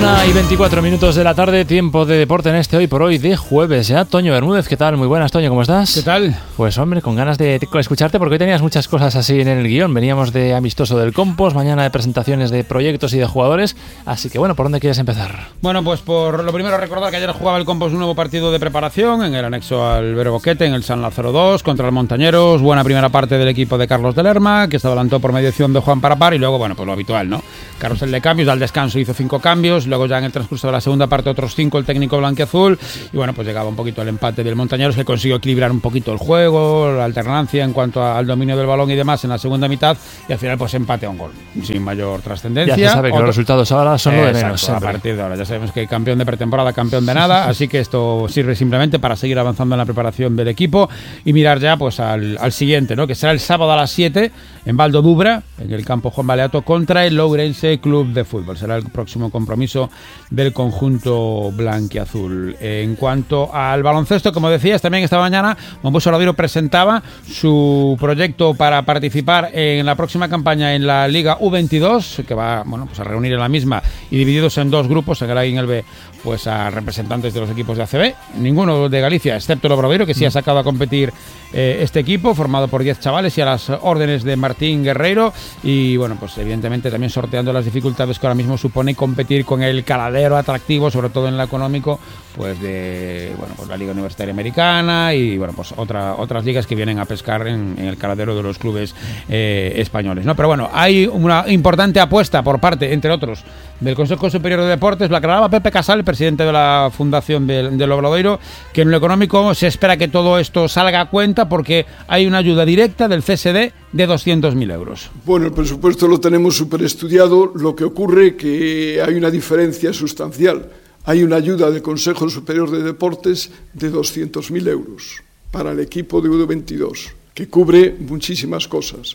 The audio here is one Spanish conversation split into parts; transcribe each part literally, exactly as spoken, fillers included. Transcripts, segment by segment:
Una y veinticuatro minutos de la tarde, tiempo de deporte en este Hoy por Hoy de jueves. Ya, Toño Bermúdez, ¿qué tal? Muy buenas, Toño, ¿cómo estás? ¿Qué tal? Pues hombre, con ganas de escucharte porque hoy tenías muchas cosas así en el guión. Veníamos de amistoso del Compos, mañana de presentaciones de proyectos y de jugadores. Así que bueno, ¿por dónde quieres empezar? Bueno, pues por lo primero recordar que ayer jugaba el Compos un nuevo partido de preparación en el anexo al Vero Boquete, en el San Lázaro dos, contra el Montañeros. Buena primera parte del equipo de Carlos de Lerma, que se adelantó por mediación de Juan Parapar, y luego, bueno, pues lo habitual, ¿no? Carlos el de cambios, al descanso hizo cinco cambios, luego ya en el transcurso de la segunda parte otros cinco el técnico blanquiazul, y bueno, pues llegaba un poquito el empate del Montañeros, que consiguió equilibrar un poquito el juego, la alternancia en cuanto a, al dominio del balón y demás en la segunda mitad, y al final pues empate a un gol, sin mayor trascendencia. Ya se sabe que Otro... los resultados ahora son lo de menos. Exacto, a partir de ahora ya sabemos que campeón de pretemporada, campeón de nada, así que esto sirve simplemente para seguir avanzando en la preparación del equipo y mirar ya pues al, al siguiente, ¿no? Que será el sábado a las siete en Valdo Dubra, en el campo Juan Baleato, contra el Lourense Club de Fútbol. Será el próximo compromiso del conjunto blanquiazul. En cuanto al baloncesto, como decías, también esta mañana Mombuso Obradoiro presentaba su proyecto para participar en la próxima campaña en la Liga U veintidós, que va, bueno, pues a reunir en la misma y divididos en dos grupos, en el A y en el B, pues a representantes de los equipos de A C B, ninguno de Galicia, excepto el Obradoiro, que sí ha sacado a competir eh, este equipo, formado por diez chavales y a las órdenes de Martín Guerreiro, y bueno, pues evidentemente también sorteando las dificultades que ahora mismo supone competir con el caladero atractivo, sobre todo en lo económico, pues de, bueno, pues la Liga Universitaria Americana y bueno, pues otra, otras ligas que vienen a pescar en, en el caladero de los clubes eh, españoles, ¿no? Pero bueno, hay una importante apuesta por parte, entre otros, del Consejo Superior de Deportes. Lo aclaraba Pepe Casal, el presidente de la fundación del, del Obradoiro, que en lo económico se espera que todo esto salga a cuenta porque hay una ayuda directa del C S D de doscientos mil euros. Bueno, el presupuesto lo tenemos súper estudiado, lo que ocurre que hay una diferencia sustancial. Hay una ayuda del Consejo Superior de Deportes de doscientos mil euros para el equipo de U veintidós, que cubre muchísimas cosas,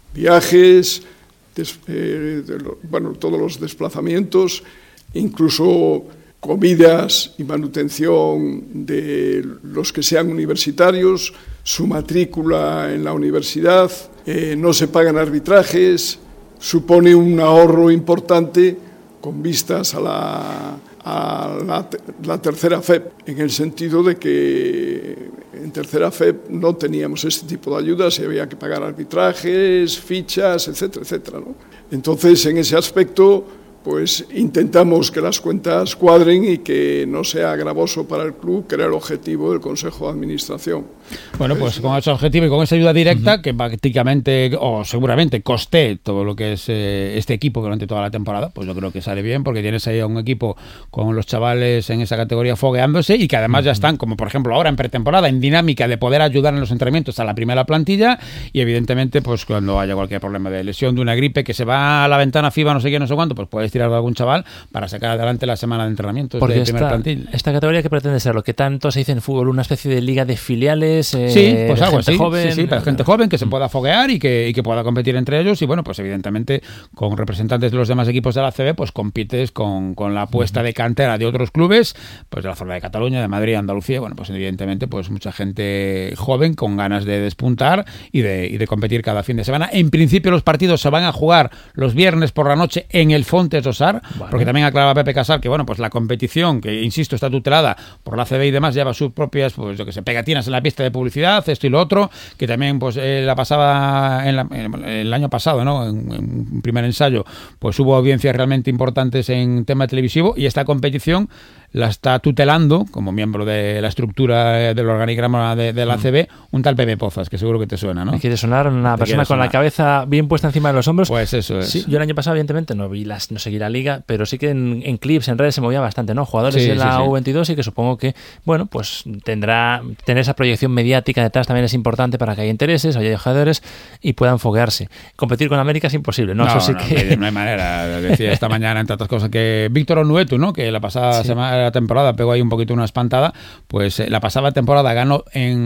viajes, des, eh, de lo, bueno, todos los desplazamientos, incluso comidas y manutención de los que sean universitarios, su matrícula en la universidad, eh, no se pagan arbitrajes, supone un ahorro importante con vistas a la, a la, la tercera F E P, en el sentido de que en tercera F E P no teníamos este tipo de ayudas y había que pagar arbitrajes, fichas, etcétera, etcétera, ¿no? Entonces, en ese aspecto, pues intentamos que las cuentas cuadren y que no sea gravoso para el club, que era el objetivo del Consejo de Administración. Bueno, pues con ese objetivo y con esa ayuda directa, uh-huh, que prácticamente o seguramente coste todo lo que es eh, este equipo durante toda la temporada, pues yo creo que sale bien, porque tienes ahí a un equipo con los chavales en esa categoría fogueándose y que además uh-huh ya están, como por ejemplo ahora en pretemporada, en dinámica de poder ayudar en los entrenamientos a la primera plantilla, y evidentemente pues cuando haya cualquier problema de lesión, de una gripe, que se va a la ventana FIBA no sé qué, no sé cuánto, pues puedes tirar de algún chaval para sacar adelante la semana de entrenamientos de primer plantil. Esta categoría que pretende ser lo que tanto se dice en fútbol, una especie de liga de filiales, eh, sí, pues algo gente así, joven, sí, sí, para gente joven que se pueda foguear y que, y que pueda competir entre ellos, y bueno, pues evidentemente con representantes de los demás equipos de la A C B, pues compites con, con la apuesta de cantera de otros clubes, pues de la zona de Cataluña, de Madrid, Andalucía, bueno, pues evidentemente pues mucha gente joven con ganas de despuntar y de, y de competir cada fin de semana. En principio los partidos se van a jugar los viernes por la noche en el Fontes Osar, vale, porque también aclaraba Pepe Casal que bueno, pues la competición, que insisto está tutelada por la A C B y demás, lleva sus propias, pues yo que sé, pegatinas en la pista de publicidad, esto y lo otro, que también pues eh, la pasaba en la, en el año pasado, ¿no? En, en un primer ensayo, pues hubo audiencias realmente importantes en tema televisivo, y esta competición la está tutelando como miembro de la estructura del organigrama de, de la A C B un tal Pepe Pozas, que seguro que te suena, ¿no? Me quiere sonar una te persona con sonar. La cabeza bien puesta encima de los hombros. Pues eso es. Sí, yo el año pasado evidentemente no vi las, no seguí la liga, pero sí que en, en clips, en redes se movía bastante, ¿no? Jugadores sí, de la sí, sí. U veintidós, y que supongo que, bueno, pues tendrá tener esa proyección mediática detrás también es importante para que haya intereses, haya jugadores y puedan foguearse. Competir con América es imposible, ¿no? No, Eso sí no, que... no hay manera. Decía esta mañana, entre otras cosas, que Víctor Onuetu, ¿no? Que la pasada sí. semana, la temporada pegó ahí un poquito una espantada, pues eh, la pasada temporada ganó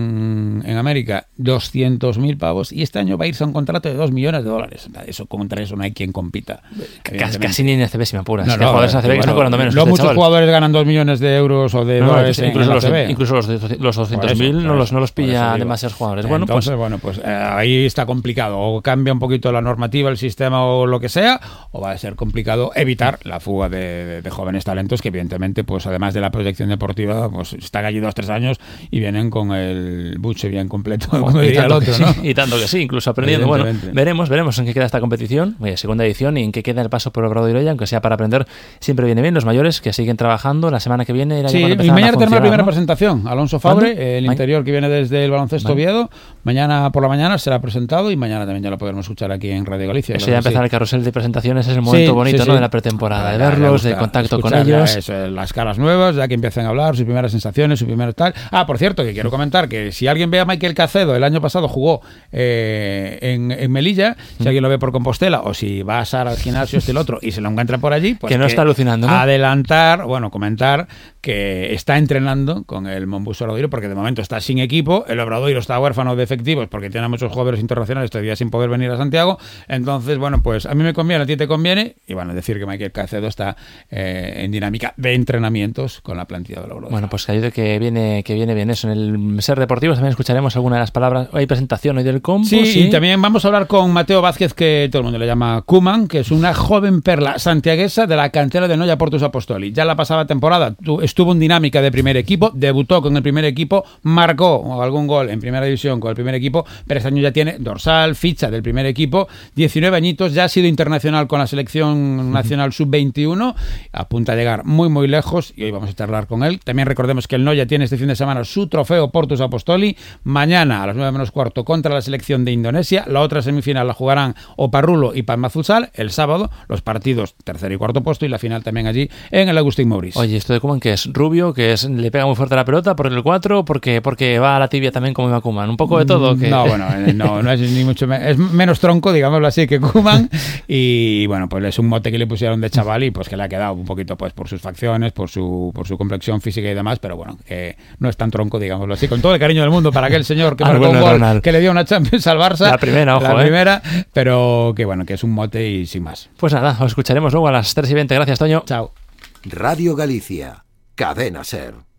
en, en América doscientos mil pavos y este año va a irse a un contrato de dos millones de dólares. Eso, contra eso no hay quien compita. Casi, casi ni en A C B si me apuras. No, no, no, jugadores en A C B que están cobrando menos. No este muchos chaval. jugadores ganan dos millones de euros o de no, dólares no, en incluso, el los, A C B. incluso los, los doscientos mil no los, no los pilla demasiados jugadores. Bueno, Entonces, pues, bueno, pues eh, ahí está complicado. O cambia un poquito la normativa, el sistema o lo que sea, o va a ser complicado evitar la fuga de, de, de jóvenes talentos que evidentemente, pues además de la proyección deportiva, pues están allí dos, tres años y vienen con el buche bien completo, como y diría el otro, sí, ¿no? Y tanto que sí, incluso aprendiendo. Bueno, veremos, veremos en qué queda esta competición, oye, segunda edición, y en qué queda el paso por Obradoiro, aunque sea para aprender, siempre viene bien. Los mayores que siguen trabajando la semana que viene. Sí, y mañana tenemos la primera ¿no? presentación. Alonso Fabre, ¿Cuándo? el Ma- interior que viene desde el baloncesto Vale. Oviedo. Mañana por la mañana será presentado y mañana también ya lo podremos escuchar aquí en Radio Galicia. Eso claro ya que sí. empezar el carrusel de presentaciones, es el momento Sí, bonito, sí, ¿no? sí. De la pretemporada, de Ya, ya verlos, de gusta contacto con escuchar ya ellos. eso, las caras nuevas, ya que empiecen a hablar, sus primeras sensaciones, sus primeros tal. Ah, por cierto, que quiero comentar que si alguien ve a Michael Cacedo, el año pasado jugó eh, en, en Melilla, si alguien lo ve por Compostela o si va a Sar al gimnasio este y el otro y se lo encuentra por allí, pues Que no está alucinando, ¿no? adelantar, bueno, comentar que está entrenando con el Monbus Obradoiro porque de momento está sin equipo, el Obradoiro está huérfano de efectivos porque tiene a muchos jugadores internacionales todavía sin poder venir a Santiago, entonces, bueno, pues a mí me conviene, a ti te conviene, y bueno, decir que Michael Cacedo está eh, en dinámica de entrenamientos con la plantilla del Obradoiro. Bueno, pues que ayude que viene, que viene bien eso. En el Ser Deportivos también escucharemos alguna de las palabras. Hay presentación hoy del combo. Sí, Sí, y también vamos a hablar con Mateo Vázquez, que todo el mundo le llama Kuman, que es una joven perla santiaguesa de la cantera de Noia Portus Apostoli. Ya la pasada temporada tu, estuvo en dinámica de primer equipo, debutó con el primer equipo, marcó algún gol en primera división con el primer equipo, pero este año ya tiene dorsal, ficha del primer equipo, diecinueve añitos, ya ha sido internacional con la selección nacional sub veintiuno, apunta a llegar muy muy lejos y hoy vamos a charlar con él. También recordemos que el Noia tiene este fin de semana su trofeo Portus Apostoli, mañana a las nueve menos cuarto contra la selección de Indonesia, la otra semifinal la jugarán Oparrulo y Palma Futsal, el sábado los partidos tercer y cuarto puesto y la final también allí en el Agustín Maurice. Oye, esto de Kuman, que es rubio, que es le pega muy fuerte a la pelota por el cuatro, porque porque va a la tibia también como iba Kuman, un poco de todo. Que... No, bueno, eh, no, no es ni mucho menos, es menos tronco, digámoslo así, que Kuman, y bueno, pues es un mote que le pusieron de chaval y pues que le ha quedado un poquito pues por sus facciones, por su por su complexión física y demás, pero bueno, que no es tan tronco, digámoslo así, con todo el cariño del mundo para aquel señor que marcó un gol, Ronald. que le dio una Champions al Barça, La primera, ojo, la eh. primera, pero que bueno, que es un mote y sin más. Pues nada, os escucharemos luego a las tres y veinte. Gracias, Toño. Chao. Radio Galicia, Cadena Ser.